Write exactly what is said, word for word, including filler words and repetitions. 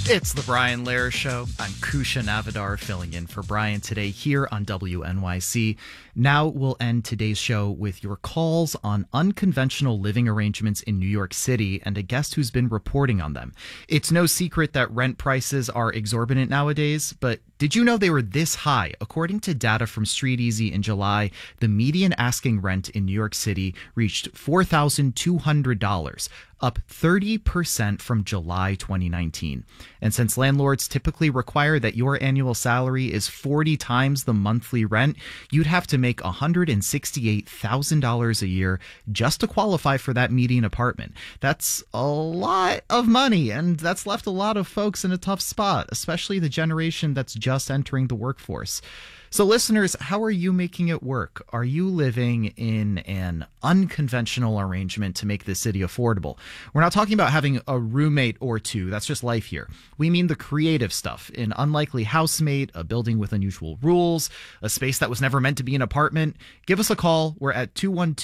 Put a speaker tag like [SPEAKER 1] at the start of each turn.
[SPEAKER 1] It's the Brian Lehrer Show. I'm Kusha Navidar filling in for Brian today here on W N Y C. Now we'll end today's show with your calls on unconventional living arrangements in New York City and a guest who's been reporting on them. It's no secret that rent prices are exorbitant nowadays, but did you know they were this high? According to data from StreetEasy in July, the median asking rent in New York City reached four thousand two hundred dollars, up thirty percent from July twenty nineteen. And since landlords typically require that your annual salary is forty times the monthly rent, you'd have to make one hundred sixty-eight thousand dollars a year just to qualify for that median apartment. That's a lot of money, and that's left a lot of folks in a tough spot, especially the generation that's just entering the workforce. So listeners, how are you making it work? Are you living in an unconventional arrangement to make the city affordable? We're not talking about having a roommate or two. That's just life here. We mean the creative stuff, an unlikely housemate, a building with unusual rules, a space that was never meant to be an apartment. Give us a call. We're at two one two